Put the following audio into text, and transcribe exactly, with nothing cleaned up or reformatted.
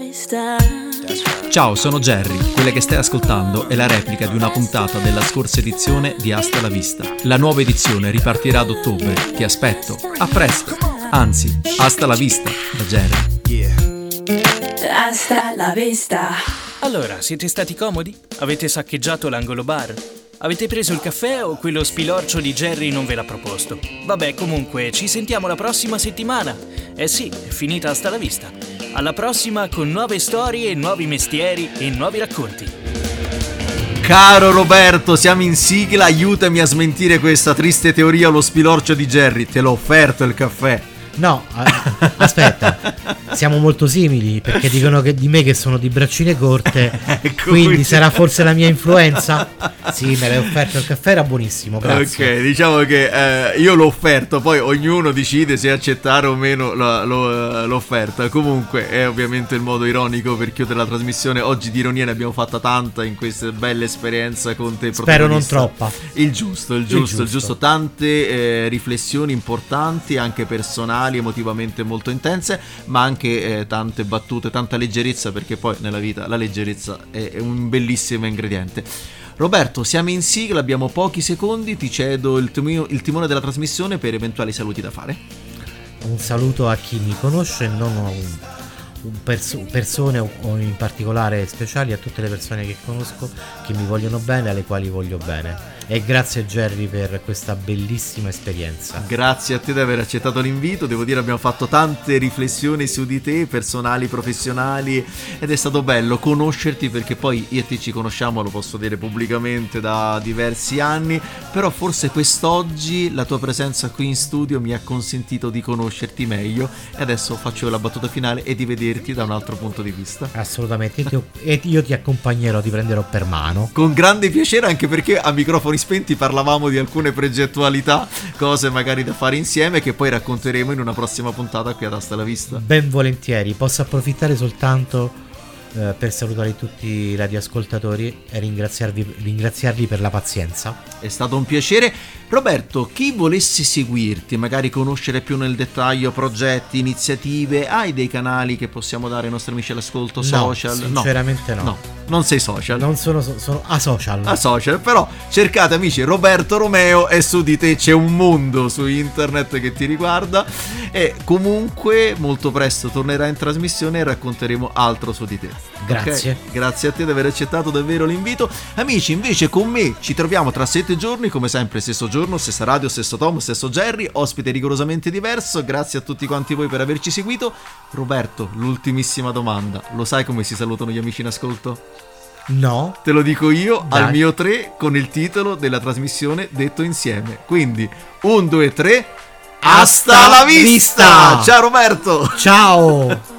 Ciao, sono Jerry. Quella che stai ascoltando è la replica di una puntata della scorsa edizione di Hasta la Vista. La nuova edizione ripartirà ad ottobre. Ti aspetto. A presto. Anzi, hasta la vista da Jerry. Yeah. Hasta la vista. Allora, siete stati comodi? Avete saccheggiato l'angolo bar? Avete preso il caffè o quello spilorcio di Jerry non ve l'ha proposto? Vabbè, comunque, ci sentiamo la prossima settimana. Eh sì, è finita Hasta la Vista. Alla prossima con nuove storie, nuovi mestieri e nuovi racconti. Caro Roberto, siamo in sigla, aiutami a smentire questa triste teoria, lo spilorcio di Jerry. Te l'ho offerto il caffè. No, aspetta, siamo molto simili perché dicono che di me che sono di braccine corte, ecco, quindi, quindi sarà forse la mia influenza? Sì, me l'hai offerto il caffè, era buonissimo, grazie. Ok, diciamo che eh, io l'ho offerto, poi ognuno decide se accettare o meno la, lo, l'offerta. Comunque è ovviamente il modo ironico per chiudere la trasmissione. Oggi di ironia ne abbiamo fatta tanta in questa bella esperienza con te. Spero non troppa. Il giusto, il giusto, il giusto, il giusto. Tante eh, riflessioni importanti, anche personali, emotivamente molto intense, ma anche eh, tante battute, tanta leggerezza, perché poi nella vita la leggerezza è, è un bellissimo ingrediente. Roberto, siamo in sigla, abbiamo pochi secondi, ti cedo il, tim- il timone della trasmissione per eventuali saluti da fare. Un saluto a chi mi conosce, non un, un pers- persone o in particolare speciali, a tutte le persone che conosco, che mi vogliono bene, alle quali voglio bene. E grazie Jerry per questa bellissima esperienza. Grazie a te di aver accettato l'invito. Devo dire, abbiamo fatto tante riflessioni su di te, personali, professionali, ed è stato bello conoscerti, perché poi io e te ci conosciamo, lo posso dire pubblicamente, da diversi anni, però forse quest'oggi la tua presenza qui in studio mi ha consentito di conoscerti meglio, e adesso faccio la battuta finale e di vederti da un altro punto di vista. Assolutamente, e io ti accompagnerò, ti prenderò per mano con grande piacere, anche perché a microfono spenti parlavamo di alcune progettualità, cose magari da fare insieme, che poi racconteremo in una prossima puntata qui ad Hasta la Vista. Ben volentieri. Posso approfittare soltanto eh, per salutare tutti i radioascoltatori e ringraziarvi, ringraziarvi per la pazienza. È stato un piacere. Roberto, chi volesse seguirti, magari conoscere più nel dettaglio progetti, iniziative, hai dei canali che possiamo dare ai nostri amici all'ascolto, no, social? Sinceramente no. no. Non sei social? Non sono, sono asocial. Asocial, però cercate amici Roberto Romeo e su di te c'è un mondo su internet che ti riguarda, e comunque molto presto tornerai in trasmissione e racconteremo altro su di te. Grazie. Okay? Grazie a te di aver accettato davvero l'invito. Amici, invece con me ci troviamo tra sette giorni, come sempre, stesso giorno, stessa radio, stesso Tom, stesso Jerry, ospite rigorosamente diverso. Grazie a tutti quanti voi per averci seguito. Roberto, l'ultimissima domanda: lo sai come si salutano gli amici in ascolto? No. Te lo dico io. Dai. Al mio tre, con il titolo della trasmissione detto insieme. Quindi un, due, tre. Hasta la vista! Ciao Roberto! Ciao!